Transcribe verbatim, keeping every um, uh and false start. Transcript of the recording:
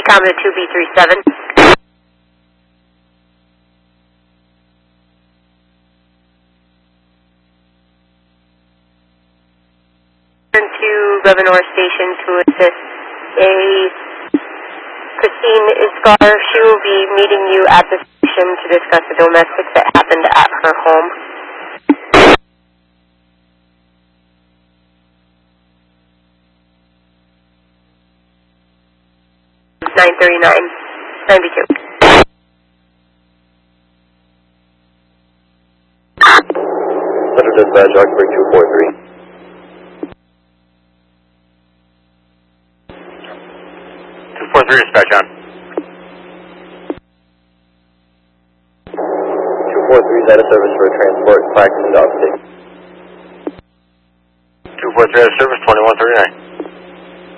Commodore two B three seven. Turn to Leavenworth Station to assist a Christine Iscar. She will be meeting you at the station to discuss the domestic that happened at her home. nine thirty-nine ninety-two. Center Dispatch, Oxford two four three. two four three dispatch on. two four three is out of service for a transport, Clacton to upstate. two four three out of service, twenty-one thirty-nine.